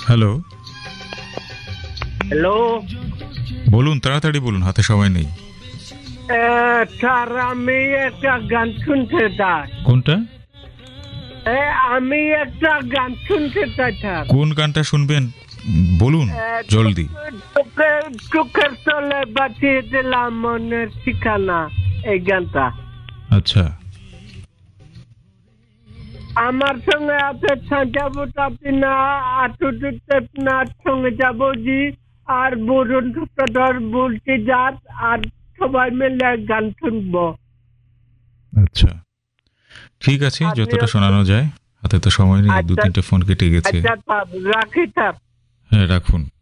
Hello, hello বলুন, তাড়াতাড়ি বলুন, হাতে সময় নেই। স্যার, আমি একটা গান শুনতে চাই। কোনটা? আমি একটা গান শুনতে চাই স্যার। কোন গানটা শুনবেন বলুন জলদি। চোখের তলে বাঁচিয়ে দিলাম মনের ঠিকানা, এই গানটা। আচ্ছা, আমার সঙ্গে আছে সঞ্জাবত আপনা আটুনার সঙ্গে যাব জি, আর বরুণ ধর বলতে যাত, আর সবাই মিলে গান শুনবো। আচ্ছা, ঠিক আছে, যতটা শোনানো যায়। হাতে তো সময় নেই, দু আচ্ছা তিনটে ফোন কেটে গেছে। আচ্ছা স্যার, রাখি স্যার। হ্যাঁ, রাখুন।